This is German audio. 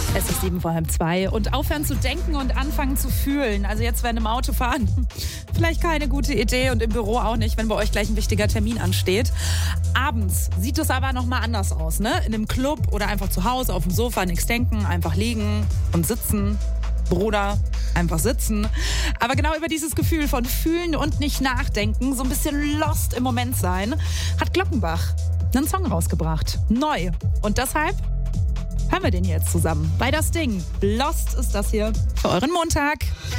Es ist 7:30 und aufhören zu denken und anfangen zu fühlen. Also jetzt, wenn im Auto fahren, vielleicht keine gute Idee und im Büro auch nicht, wenn bei euch gleich ein wichtiger Termin ansteht. Abends sieht es aber nochmal anders aus, ne? In einem Club oder einfach zu Hause auf dem Sofa, nichts denken, einfach liegen und sitzen. Bruder, einfach sitzen. Aber genau über dieses Gefühl von fühlen und nicht nachdenken, so ein bisschen lost im Moment sein, hat Glockenbach einen Song rausgebracht. Neu. Und deshalb hören wir den jetzt zusammen. Bei Das Ding. Lost ist das hier für euren Montag.